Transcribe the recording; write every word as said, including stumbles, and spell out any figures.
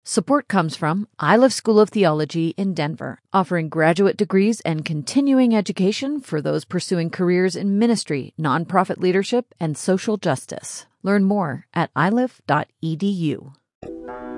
Support comes from Iliff School of Theology in Denver, offering graduate degrees and continuing education for those pursuing careers in ministry, nonprofit leadership, and social justice. Learn more at iliff dot e d u.